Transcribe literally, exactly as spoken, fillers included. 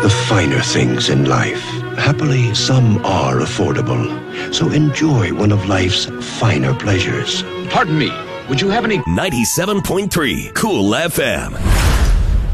the finer things in life. Happily, some are affordable. So enjoy one of life's finer pleasures. Pardon me, would you have any... ninety-seven point three Cool F M.